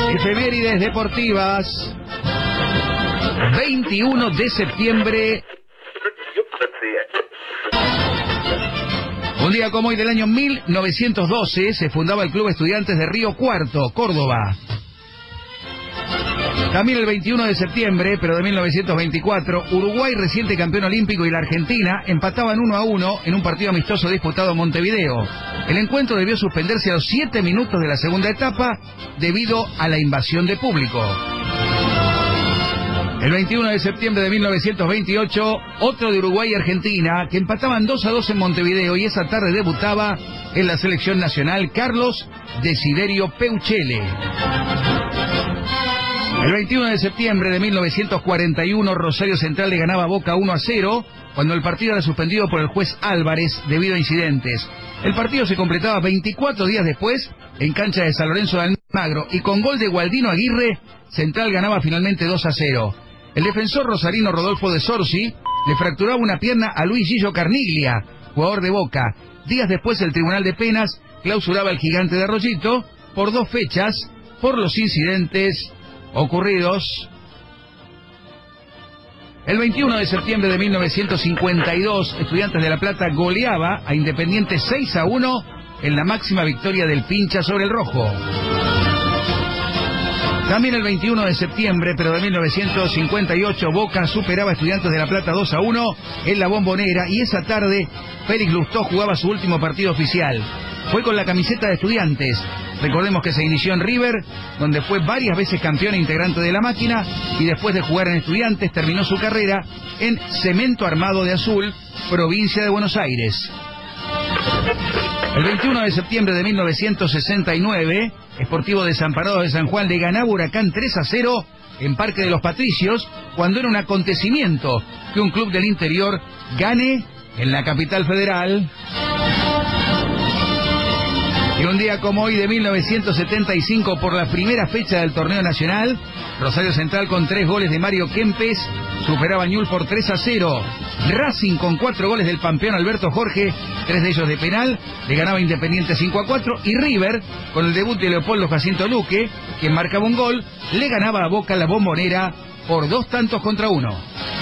Efemérides deportivas. 21 de septiembre. Un día como hoy del año 1912 se fundaba el Club Estudiantes de Río Cuarto, Córdoba. También el 21 de septiembre, pero de 1924, Uruguay, reciente campeón olímpico, y la Argentina empataban 1-1 en un partido amistoso disputado en Montevideo. El encuentro debió suspenderse a los 7 minutos de la segunda etapa debido a la invasión de público. El 21 de septiembre de 1928, otro de Uruguay y Argentina, que empataban 2-2 en Montevideo, y esa tarde debutaba en la selección nacional Carlos Desiderio Peuchele. El 21 de septiembre de 1941, Rosario Central le ganaba a Boca 1-0, cuando el partido era suspendido por el juez Álvarez debido a incidentes. El partido se completaba 24 días después en cancha de San Lorenzo de Almagro, y con gol de Gualdino Aguirre, Central ganaba finalmente 2-0. El defensor rosarino Rodolfo de Sorsi le fracturaba una pierna a Luis Gillo Carniglia, jugador de Boca. Días después, el Tribunal de Penas clausuraba al Gigante de Arroyito por 2 fechas por los incidentes ocurridos. El 21 de septiembre de 1952, Estudiantes de La Plata goleaba a Independiente 6-1 en la máxima victoria del Pincha sobre el Rojo. También el 21 de septiembre, pero de 1958, Boca superaba a Estudiantes de La Plata 2-1 en la Bombonera, y esa tarde Félix Lustó jugaba su último partido oficial. Fue con la camiseta de Estudiantes. Recordemos que se inició en River, donde fue varias veces campeón e integrante de la máquina, y después de jugar en Estudiantes terminó su carrera en Cemento Armado de Azul, provincia de Buenos Aires. El 21 de septiembre de 1969, Sportivo Desamparados de San Juan le ganaba Huracán 3-0 en Parque de los Patricios, cuando era un acontecimiento que un club del interior gane en la capital federal. Y un día como hoy de 1975, por la primera fecha del torneo nacional, Rosario Central, con 3 goles de Mario Kempes, superaba a Newell's por 3-0. Racing, con 4 goles del campeón Alberto Jorge, 3 de ellos de penal, le ganaba Independiente 5-4. Y River, con el debut de Leopoldo Jacinto Luque, quien marcaba un gol, le ganaba a Boca la Bombonera por 2-1.